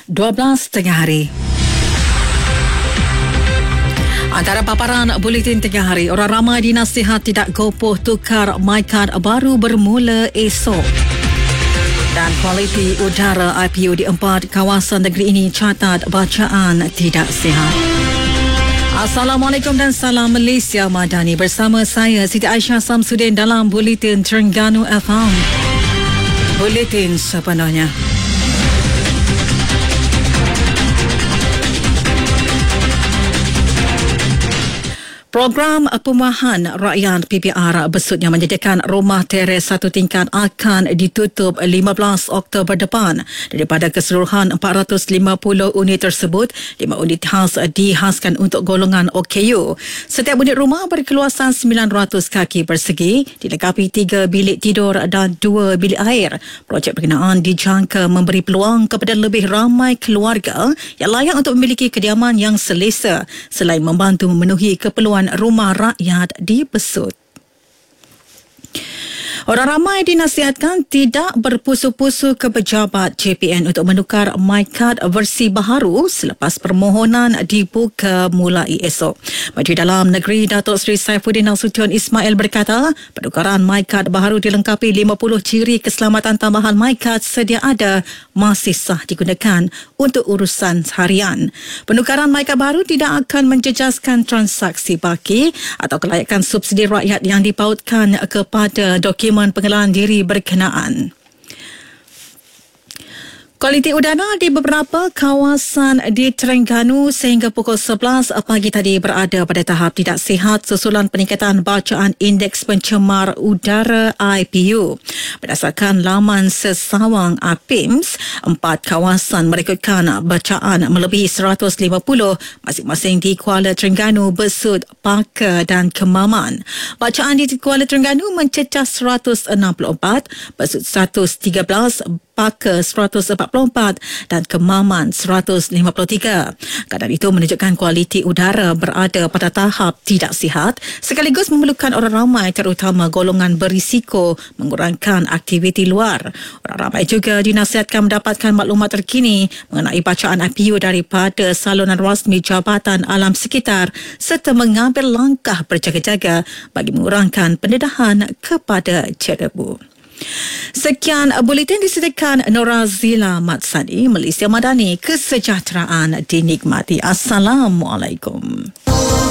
12 tengah hari. Antara paparan buletin tengah hari, orang ramai dinasihat tidak gopoh tukar MyCard baru bermula esok. Dan kualiti udara IPU di 4 kawasan negeri ini catat bacaan tidak sihat. Assalamualaikum dan salam Malaysia Madani. Bersama saya Siti Aisyah Samsudin dalam Buletin Terengganu FM. Buletin sepenuhnya. Program Perumahan Rakyat PPR Besut yang menyediakan rumah teres satu tingkat akan ditutup 15 Oktober depan. Daripada keseluruhan 450 unit tersebut, 5 unit khas dihaskan untuk golongan OKU. Setiap unit rumah berkeluasan 900 kaki persegi, dilengkapi 3 bilik tidur dan 2 bilik air. Projek berkenaan dijangka memberi peluang kepada lebih ramai keluarga yang layak untuk memiliki kediaman yang selesa selain membantu memenuhi keperluan rumah rakyat di Besut. Orang ramai dinasihatkan tidak berpusu-pusu ke pejabat JPN untuk menukar MyCard versi baharu selepas permohonan dibuka mulai esok. Menteri Dalam Negeri Datuk Seri Saifuddin Nasution Ismail berkata, penukaran MyCard baharu dilengkapi 50 ciri keselamatan tambahan MyCard sedia ada masih sah digunakan untuk urusan harian. Penukaran MyCard baru tidak akan menjejaskan transaksi baki atau kelayakan subsidi rakyat yang dipautkan kepada dokumen pengenalan diri berkenaan. Kualiti udara di beberapa kawasan di Terengganu sehingga pukul 11 pagi tadi berada pada tahap tidak sihat susulan peningkatan bacaan indeks pencemar udara IPU. Berdasarkan laman sesawang APIMS, 4 kawasan merekodkan bacaan melebihi 150 masing-masing di Kuala Terengganu, Besut, Paka dan Kemaman. Bacaan di Kuala Terengganu mencecah 164, Besut 113, Paka 144 dan Kemaman 153. Kadar itu menunjukkan kualiti udara berada pada tahap tidak sihat sekaligus memerlukan orang ramai terutama golongan berisiko mengurangkan aktiviti luar. Orang ramai juga dinasihatkan mendapatkan maklumat terkini mengenai bacaan IPU daripada saluran rasmi Jabatan Alam Sekitar serta mengambil langkah berjaga-jaga bagi mengurangkan pendedahan kepada cerebu. Sekian buletin disediakan Norazila Matsani, Malaysia Madani, kesejahteraan dinikmati. Assalamualaikum.